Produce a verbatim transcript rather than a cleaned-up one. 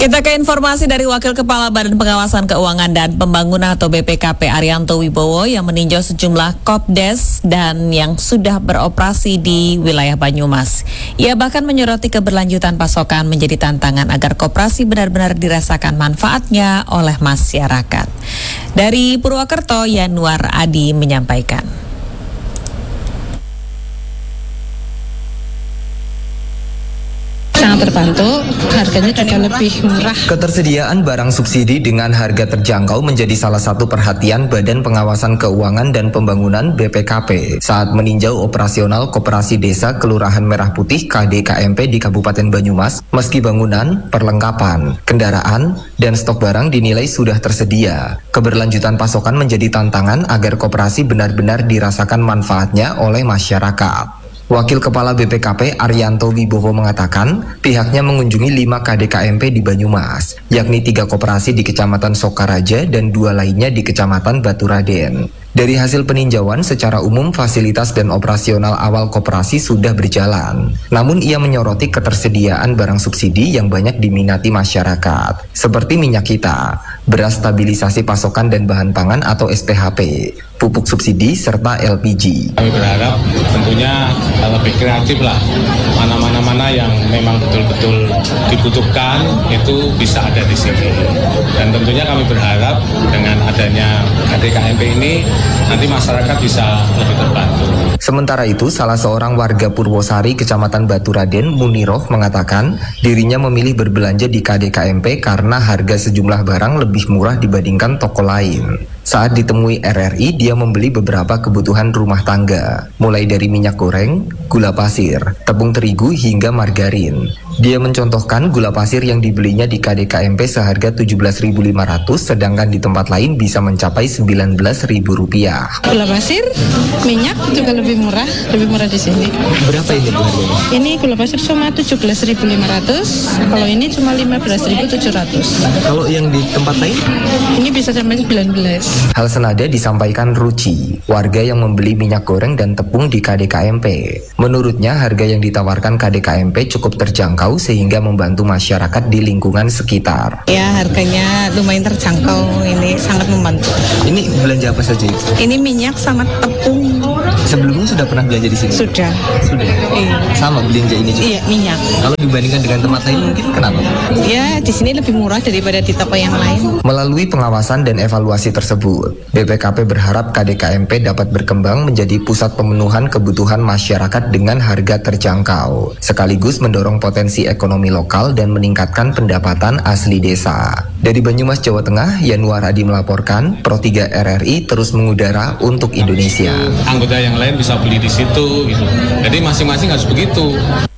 Kita ke informasi dari Wakil Kepala Badan Pengawasan Keuangan dan Pembangunan atau B P K P Arianto Wibowo yang meninjau sejumlah Kopdes dan yang sudah beroperasi di wilayah Banyumas. Ia bahkan menyoroti keberlanjutan pasokan menjadi tantangan agar koperasi benar-benar dirasakan manfaatnya oleh masyarakat. Dari Purwokerto, Yanuar Adi menyampaikan. Sangat terbantu, harganya juga lebih murah. Ketersediaan barang subsidi dengan harga terjangkau menjadi salah satu perhatian Badan Pengawasan Keuangan dan Pembangunan B P K P saat meninjau operasional Koperasi Desa Kelurahan Merah Putih K D K M P di Kabupaten Banyumas. Meski bangunan, perlengkapan, kendaraan, dan stok barang dinilai sudah tersedia, keberlanjutan pasokan menjadi tantangan agar koperasi benar-benar dirasakan manfaatnya oleh masyarakat. Wakil Kepala B P K P Arianto Wibowo mengatakan pihaknya mengunjungi lima K D K M P di Banyumas, yakni tiga koperasi di Kecamatan Sokaraja dan dua lainnya di Kecamatan Baturaden. Dari hasil peninjauan, secara umum fasilitas dan operasional awal koperasi sudah berjalan. Namun ia menyoroti ketersediaan barang subsidi yang banyak diminati masyarakat, seperti minyak kita, beras stabilisasi pasokan dan bahan pangan atau S P H P, pupuk subsidi, serta L P G. Kami berharap tentunya lebih kreatif lah, mana-mana mana yang memang betul-betul dibutuhkan itu bisa ada di sini. Dan tentunya kami berharap dengan adanya K D K M P ini nanti masyarakat bisa lebih terbantu. Sementara itu, salah seorang warga Purwosari, Kecamatan Baturaden, Muniroh, mengatakan dirinya memilih berbelanja di K D K M P karena harga sejumlah barang lebih murah dibandingkan toko lain. Saat ditemui R R I, dia membeli beberapa kebutuhan rumah tangga, mulai dari minyak goreng, gula pasir, tepung terigu, hingga margarin. Dia mencontohkan gula pasir yang dibelinya di K D K M P seharga tujuh belas ribu lima ratus, sedangkan di tempat lain bisa mencapai sembilan belas ribu rupiah. Gula pasir, minyak juga lebih murah, lebih murah di sini. Berapa ini harganya? Ini gula pasir cuma tujuh belas ribu lima ratus, kalau ini cuma lima belas ribu tujuh ratus. Kalau yang di tempat lain? Ini bisa sampai sembilan belas. Hal senada disampaikan Ruci, warga yang membeli minyak goreng dan tepung di K D K M P. Menurutnya harga yang ditawarkan K D K M P cukup terjangkau sehingga membantu masyarakat di lingkungan sekitar. Ya, harganya lumayan terjangkau, ini sangat membantu. Ini belanja apa saja? Ini minyak sama tepung. Sebelumnya sudah pernah belanja di sini? Sudah. Sudah? Iya. Sama belanja ini juga? Iya, minyak. Kalau dibandingkan dengan tempat lain mungkin kenapa? Ya, di sini lebih murah daripada di toko yang lain. Melalui pengawasan dan evaluasi tersebut, B P K P berharap K D K M P dapat berkembang menjadi pusat pemenuhan kebutuhan masyarakat dengan harga terjangkau, sekaligus mendorong potensi ekonomi lokal dan meningkatkan pendapatan asli desa. Dari Banyumas, Jawa Tengah, Yanuar Adi melaporkan, Pro tiga R R I terus mengudara untuk Indonesia. Anggota yang lain bisa beli di situ, gitu. Jadi masing-masing harus begitu.